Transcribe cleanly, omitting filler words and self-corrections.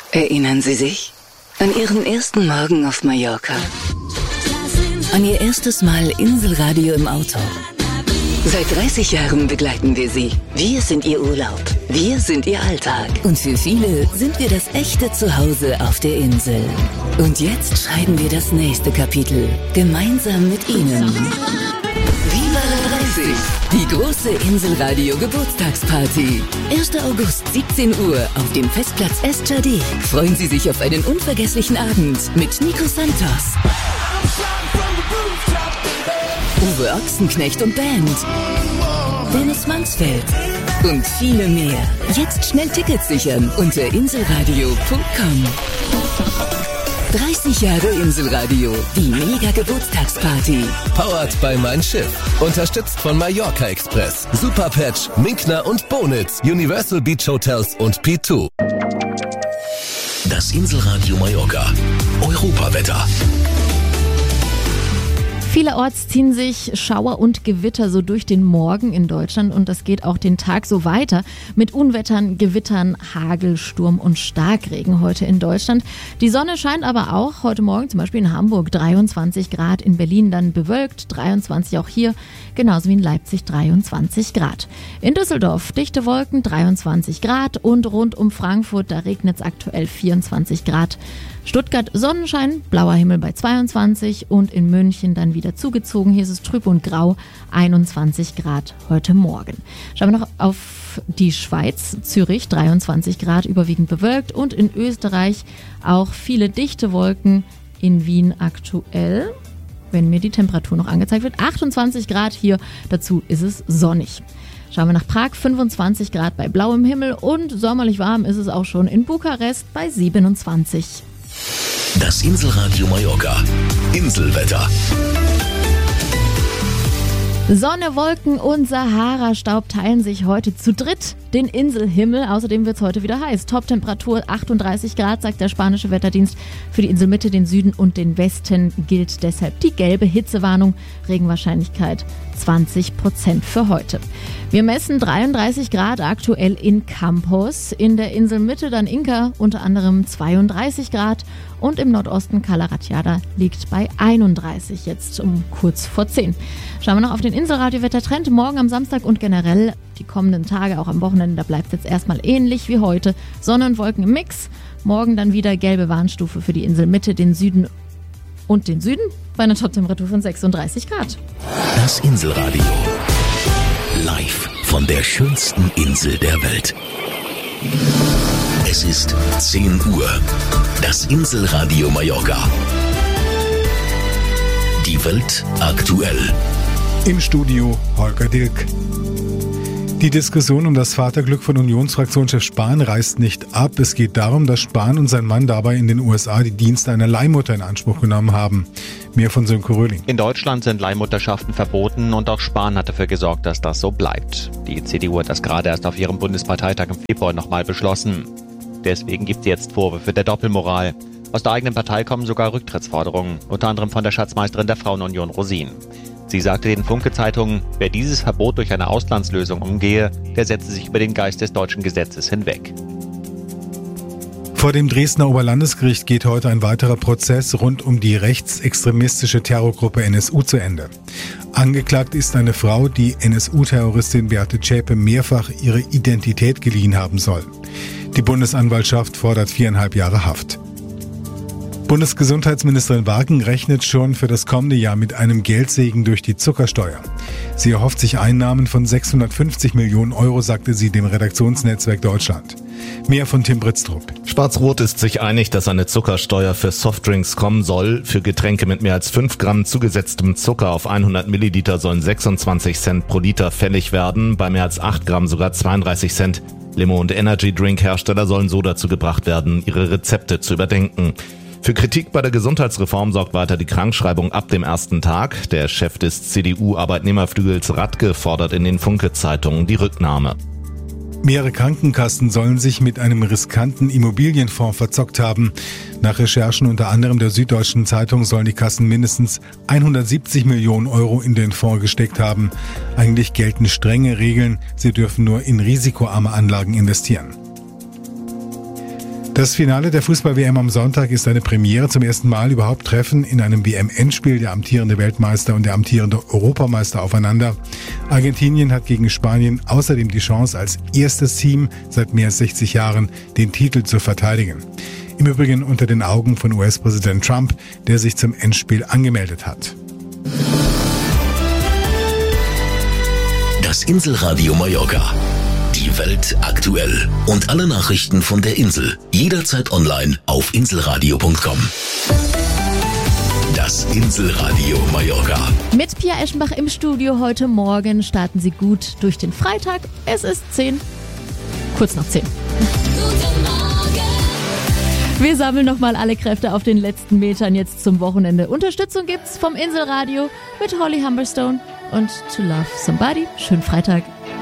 Erinnern Sie sich an Ihren ersten Morgen auf Mallorca? An Ihr erstes Mal Inselradio im Auto? Seit 30 Jahren begleiten wir Sie. Wir sind Ihr Urlaub. Wir sind Ihr Alltag. Und für viele sind wir das echte Zuhause auf der Insel. Und jetzt schreiben wir das nächste Kapitel. Gemeinsam mit Ihnen. Viva la 30! Die große Inselradio Geburtstagsparty. 1. August, 17 Uhr auf dem Festplatz Estjadé. Freuen Sie sich auf einen unvergesslichen Abend mit Nico Santos, Uwe Ochsenknecht und Band, Dennis Mansfeld und viele mehr. Jetzt schnell Tickets sichern unter inselradio.com. 30 Jahre Inselradio, die Mega-Geburtstagsparty. Powered by Mein Schiff. Unterstützt von Mallorca Express, Superpatch, Minkner und Bonitz, Universal Beach Hotels und P2. Das Inselradio Mallorca. Europawetter. Vielerorts ziehen sich Schauer und Gewitter so durch den Morgen in Deutschland und das geht auch den Tag so weiter mit Unwettern, Gewittern, Hagel, Sturm und Starkregen heute in Deutschland. Die Sonne scheint aber auch heute Morgen, zum Beispiel in Hamburg 23 Grad, in Berlin dann bewölkt, 23 auch hier, genauso wie in Leipzig 23 Grad. In Düsseldorf dichte Wolken, 23 Grad und rund um Frankfurt, da regnet es aktuell 24 Grad. Stuttgart Sonnenschein, blauer Himmel bei 22 und in München dann wieder zugezogen. Hier ist es trüb und grau, 21 Grad heute Morgen. Schauen wir noch auf die Schweiz, Zürich 23 Grad, überwiegend bewölkt und in Österreich auch viele dichte Wolken. In Wien aktuell, wenn mir die Temperatur noch angezeigt wird, 28 Grad hier, dazu ist es sonnig. Schauen wir nach Prag, 25 Grad bei blauem Himmel und sommerlich warm ist es auch schon in Bukarest bei 27. Das Inselradio Mallorca. Inselwetter. Sonne, Wolken und Sahara-Staub teilen sich heute zu dritt den Inselhimmel. Außerdem wird es heute wieder heiß. Top-Temperatur 38 Grad, sagt der spanische Wetterdienst. Für die Inselmitte, den Süden und den Westen gilt deshalb die gelbe Hitzewarnung. Regenwahrscheinlichkeit 20% für heute. Wir messen 33 Grad aktuell in Campos. In der Inselmitte dann Inka unter anderem 32 Grad. Und im Nordosten Cala Ratjada liegt bei 31, jetzt um kurz vor 10. Schauen wir noch auf den Inselradio-Wettertrend. Morgen am Samstag und generell die kommenden Tage, auch am Wochenende, da bleibt es jetzt erstmal ähnlich wie heute. Sonne und Wolken im Mix. Morgen dann wieder gelbe Warnstufe für die Inselmitte, den Süden und den Süden bei einer Top-Temperatur von 36 Grad. Das Inselradio. Live von der schönsten Insel der Welt. Es ist 10 Uhr. Das Inselradio Mallorca. Die Welt aktuell. Im Studio Holger Dilk. Die Diskussion um das Vaterglück von Unionsfraktionschef Spahn reißt nicht ab. Es geht darum, dass Spahn und sein Mann dabei in den USA die Dienste einer Leihmutter in Anspruch genommen haben. Mehr von Sönke Röhling. In Deutschland sind Leihmutterschaften verboten und auch Spahn hat dafür gesorgt, dass das so bleibt. Die CDU hat das gerade erst auf ihrem Bundesparteitag im Februar nochmal beschlossen. Deswegen gibt es jetzt Vorwürfe der Doppelmoral. Aus der eigenen Partei kommen sogar Rücktrittsforderungen, unter anderem von der Schatzmeisterin der Frauenunion Rosin. Sie sagte den Funke-Zeitungen, wer dieses Verbot durch eine Auslandslösung umgehe, der setze sich über den Geist des deutschen Gesetzes hinweg. Vor dem Dresdner Oberlandesgericht geht heute ein weiterer Prozess rund um die rechtsextremistische Terrorgruppe NSU zu Ende. Angeklagt ist eine Frau, die NSU-Terroristin Beate Zschäpe mehrfach ihre Identität geliehen haben soll. Die Bundesanwaltschaft fordert 4,5 Jahre Haft. Bundesgesundheitsministerin Wagen rechnet schon für das kommende Jahr mit einem Geldsegen durch die Zuckersteuer. Sie erhofft sich Einnahmen von 650 Millionen Euro, sagte sie dem Redaktionsnetzwerk Deutschland. Mehr von Tim Britztrup. Schwarz-Rot ist sich einig, dass eine Zuckersteuer für Softdrinks kommen soll. Für Getränke mit mehr als 5 Gramm zugesetztem Zucker auf 100 Milliliter sollen 26 Cent pro Liter fällig werden, bei mehr als 8 Gramm sogar 32 Cent. Limo- und Energy-Drink-Hersteller sollen so dazu gebracht werden, ihre Rezepte zu überdenken. Für Kritik bei der Gesundheitsreform sorgt weiter die Krankschreibung ab dem ersten Tag. Der Chef des CDU-Arbeitnehmerflügels Radke fordert in den Funke-Zeitungen die Rücknahme. Mehrere Krankenkassen sollen sich mit einem riskanten Immobilienfonds verzockt haben. Nach Recherchen unter anderem der Süddeutschen Zeitung sollen die Kassen mindestens 170 Millionen Euro in den Fonds gesteckt haben. Eigentlich gelten strenge Regeln, sie dürfen nur in risikoarme Anlagen investieren. Das Finale der Fußball-WM am Sonntag ist eine Premiere. Zum ersten Mal überhaupt treffen in einem WM-Endspiel der amtierende Weltmeister und der amtierende Europameister aufeinander. Argentinien hat gegen Spanien außerdem die Chance, als erstes Team seit mehr als 60 Jahren den Titel zu verteidigen. Im Übrigen unter den Augen von US-Präsident Trump, der sich zum Endspiel angemeldet hat. Das Inselradio Mallorca. Die Welt aktuell. Und alle Nachrichten von der Insel. Jederzeit online auf inselradio.com. Das Inselradio Mallorca. Mit Pia Eschenbach im Studio heute Morgen starten Sie gut durch den Freitag. Es ist 10, kurz nach 10. Wir sammeln nochmal alle Kräfte auf den letzten Metern jetzt zum Wochenende. Unterstützung gibt's vom Inselradio mit Holly Humberstone und To Love Somebody. Schönen Freitag.